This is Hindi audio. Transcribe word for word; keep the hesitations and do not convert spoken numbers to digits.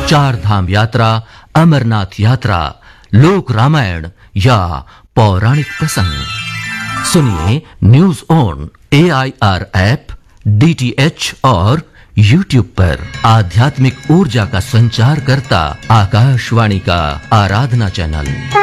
चार धाम यात्रा, अमरनाथ यात्रा, लोक रामायण या पौराणिक प्रसंग सुनिए news on A I R app, D T H और यूट्यूब पर। आध्यात्मिक ऊर्जा का संचार करता आकाशवाणी का आराधना चैनल।